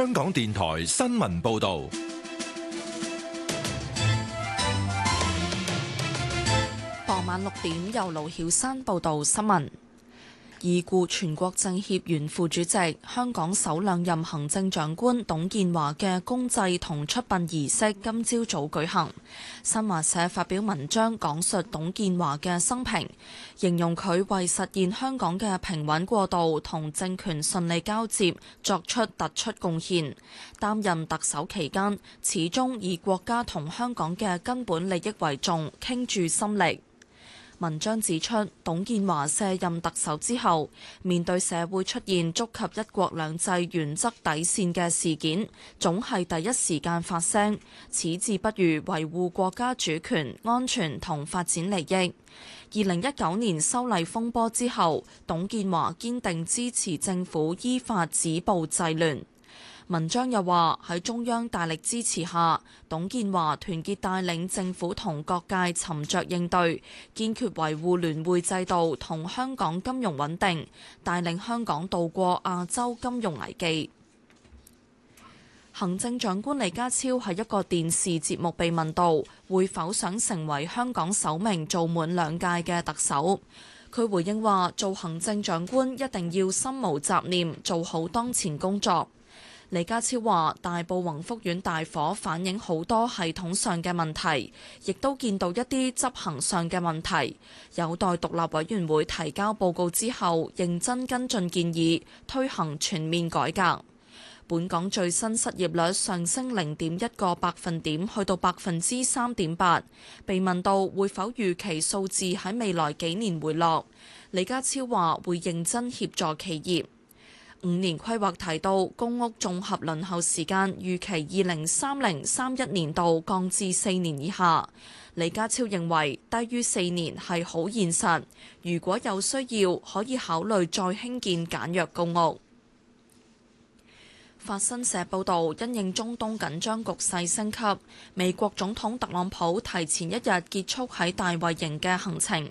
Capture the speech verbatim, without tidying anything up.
香港電台新聞報道。 傍晚六點，由盧曉珊報道新聞。已故全國政協原副主席、香港首兩任行政長官董建華嘅公祭同出殯儀式今朝早舉行。新華社發表文章講述董建華嘅生平，形容佢為實現香港嘅平穩過渡同政權順利交接作出突出貢獻。擔任特首期間，始終以國家同香港嘅根本利益為重，傾注心力。文章指出，董建華卸任特首之後，面對社會出現觸及一國兩制原則底線嘅事件，總係第一時間發聲，矢志不渝維護國家主權、安全同發展利益。二零一九年修例風波之後，董建華堅定支持政府依法止暴制亂。文章又話，喺中央大力支持下，董建華團結帶領政府同各界沉着應對，堅決維護聯匯制度同香港金融穩定，帶領香港渡過亞洲金融危機。行政長官李家超喺一個電視節目被問到會否想成為香港首名做滿兩屆嘅特首，佢回應話，做行政長官一定要心無雜念，做好當前工作。李家超話：大埔宏福苑大火反映好多系統上嘅問題，亦都見到一啲執行上嘅問題，有待獨立委員會提交報告之後，認真跟進建議，推行全面改革。本港最新失業率上升零點一個百分點，去到百分之三點八。被問到會否預期數字喺未來幾年回落，李家超話會認真協助企業。五年規劃提到，公屋綜合輪候時間預期二零三零三一年度降至四年以下。李家超認為低於四年係好現實，如果有需要可以考慮再興建簡約公屋。法新社報導，因應中東緊張局勢升級，美國總統特朗普提前一日結束喺大衛營嘅行程，